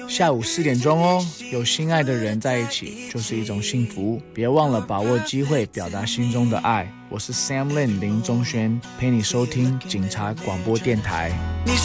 下午4点钟哦。有心爱的人在一起就是一种幸福，别忘了把握机会表达心中的爱。我是 Sam Lin 林宗轩，陪你收听警察广播电台。 你